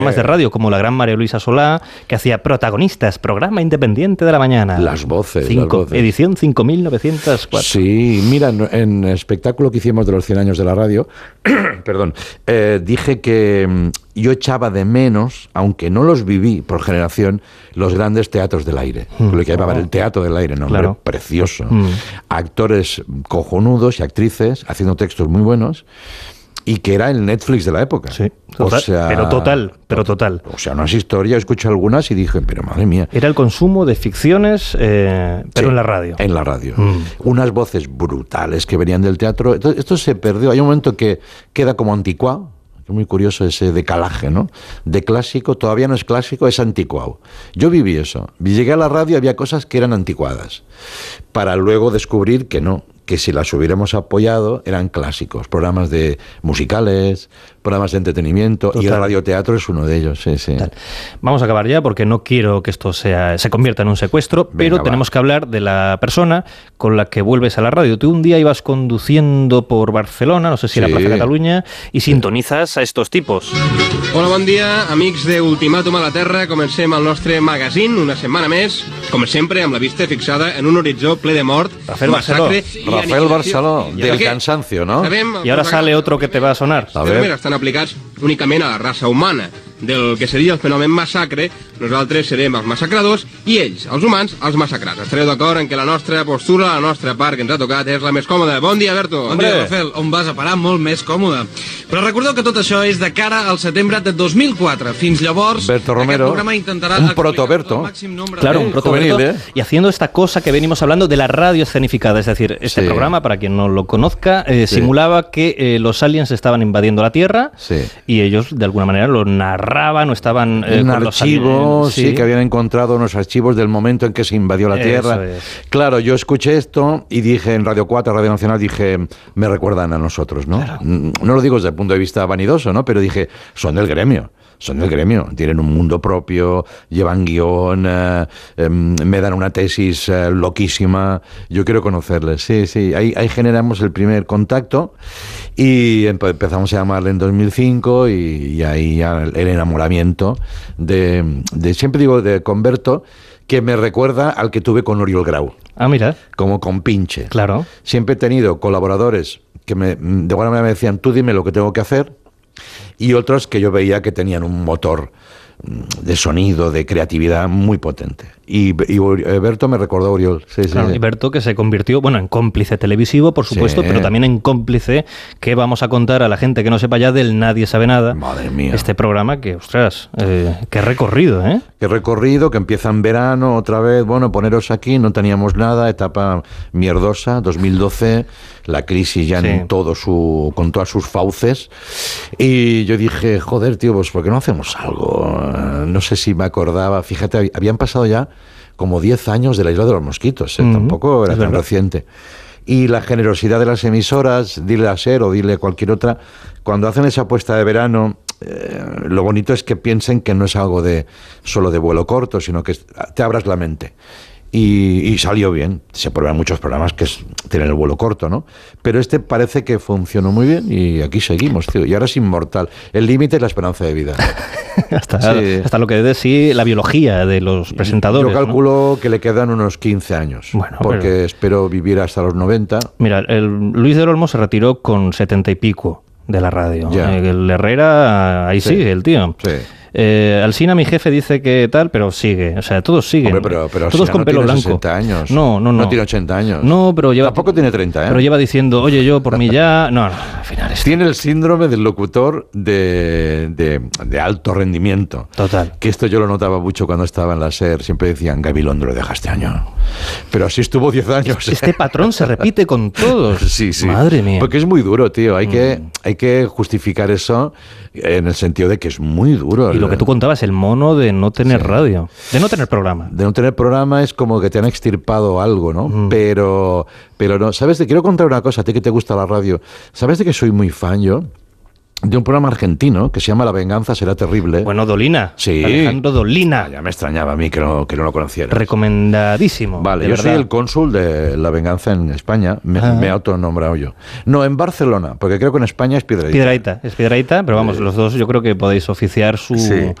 Más de radio, como la gran María Luisa Solá, que hacía Protagonistas, programa independiente de la mañana. Las voces. Edición 5904. Sí, mira, en el espectáculo que hicimos de los 100 años de la radio, perdón, dije que yo echaba de menos, aunque no los viví por generación, los grandes teatros del aire. Lo que llamaba el teatro del aire, ¿no? Claro. Precioso. Actores cojonudos y actrices haciendo textos muy buenos. Y que era el Netflix de la época. Sí, total, o sea, pero total. O sea, unas historias, escuché algunas y dije, pero madre mía. Era el consumo de ficciones, pero sí, en la radio. En la radio. Unas voces brutales que venían del teatro. Esto se perdió. Hay un momento que queda como anticuado. Es muy curioso ese decalaje, ¿no? De clásico, todavía no es clásico, es anticuado. Yo viví eso. Llegué a la radio y había cosas que eran anticuadas. Para luego descubrir que no, que si las hubiéramos apoyado eran clásicos, programas de musicales, programas de entretenimiento. Total. Y el radioteatro es uno de ellos. Sí, sí. Vamos a acabar ya porque no quiero que esto se convierta en un secuestro. Venga, pero tenemos que hablar de la persona con la que vuelves a la radio. Tú un día ibas conduciendo por Barcelona, no sé si era Plaza Catalunya, y sintonizas a estos tipos. Hola, bon dia, amics de Ultimàtum a la Terra. Comencem el nostre magazine una setmana més, com sempre, amb la vista fixada en un horitzó ple de mort, massacre i Rafael Barceló, del cansancio, ¿no? Y ahora sale otro que te va a sonar. A ver. Estan aplicats únicament a la raça humana. Del que seria el fenomen massacre, nosaltres serem els massacradors i ells, els humans, els massacrats. Estareu d'acord en que la nostra postura, la nostra part que ens ha tocat és la més còmoda. Bon dia, Berto. Bon dia, Rafael. On vas a parar? Molt més còmode. Però recordeu que tot això és de cara al setembre de 2004. Fins llavors, Berto Romero, aquest programa intentarà un protoberto. Claro, un protoberto. Y haciendo esta cosa que venimos hablando de la radio escenificada. Es decir, este programa, para quien no lo conozca, simulaba que los aliens estaban invadiendo la Tierra y ellos, de alguna manera, lo narraban o estaban un archivo, que habían encontrado unos archivos del momento en que se invadió la Tierra. Claro, yo escuché esto y dije en Radio 4, Radio Nacional, dije, me recuerdan a nosotros, ¿no? Claro. No lo digo desde el punto de vista vanidoso, ¿no? Pero dije, son del gremio. Son del gremio, tienen un mundo propio, llevan guión, me dan una tesis loquísima, yo quiero conocerles. Sí, ahí generamos el primer contacto y empezamos a llamarle en 2005 y ahí ya el enamoramiento de siempre digo de Converto, que me recuerda al que tuve con Oriol Grau. Ah, mira. Como compinche. Claro. Siempre he tenido colaboradores que de alguna manera me decían, tú dime lo que tengo que hacer, y otros que yo veía que tenían un motor de sonido, de creatividad muy potente. Y Berto me recordó a Oriol. Claro, y Berto que se convirtió, en cómplice televisivo, por supuesto, pero también en cómplice que vamos a contar a la gente que no sepa ya del Nadie Sabe Nada. Madre mía. Este programa que, ostras, qué recorrido, ¿eh? Qué recorrido, que empieza en verano, otra vez, poneros aquí, no teníamos nada, etapa mierdosa, 2012, la crisis ya con todas sus fauces, y yo dije, joder, tío, pues ¿por qué no hacemos algo? No sé si me acordaba, fíjate, habían pasado ya como 10 años de la Isla de los Mosquitos, tampoco era tan reciente. Y la generosidad de las emisoras, dile a SER o dile a cualquier otra, cuando hacen esa apuesta de verano, lo bonito es que piensen que no es algo solo de vuelo corto, sino que te abras la mente. Y salió bien. Se prueban muchos programas que tienen el vuelo corto, ¿no? Pero este parece que funcionó muy bien y aquí seguimos, tío. Y ahora es inmortal. El límite es la esperanza de vida. hasta lo que es de sí la biología de los presentadores. Yo calculo que le quedan unos 15 años. Porque espero vivir hasta los 90. Mira, Luis del Olmo se retiró con 70 y pico de la radio. El Herrera, ahí sigue el tío. Sí. Alsina, mi jefe, dice que tal, pero sigue, o sea, todos siguen. Hombre, pero todos con pelo blanco. 60 años. No tiene 80 años. No, pero lleva. Tampoco tiene 30, ¿eh? Pero lleva diciendo, oye, yo por mí ya. No, al final es. Tiene el síndrome del locutor de alto rendimiento. Total. Que esto yo lo notaba mucho cuando estaba en la SER. Siempre decían, Gabilondo lo deja este año. Pero así estuvo 10 años. Este patrón se repite con todos. Sí. Madre mía. Porque es muy duro, tío. Hay que justificar eso en el sentido de que es muy duro. Y lo que tú contabas, el mono de no tener radio, de no tener programa. De no tener programa es como que te han extirpado algo, ¿no? Pero no. ¿Sabes? Te quiero contar una cosa, a ti que te gusta la radio. ¿Sabes de que soy muy fan yo? de un programa argentino que se llama La venganza será terrible. Bueno, Dolina. Sí. Alejandro Dolina. Ya me extrañaba a mí que no lo conociera. Recomendadísimo. Vale, yo soy el cónsul de La venganza en España. Me he autonombrado yo. No, en Barcelona, porque creo que en España es Piedrahita. Es Piedrahita, pero vamos, los dos yo creo que podéis oficiar su